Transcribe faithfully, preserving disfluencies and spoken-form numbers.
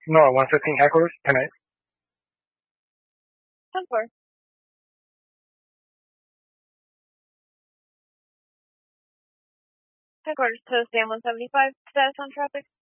No, one fifteen headquarters tonight. ten four. Headquarters to Sam one seventy-five. Status on traffic.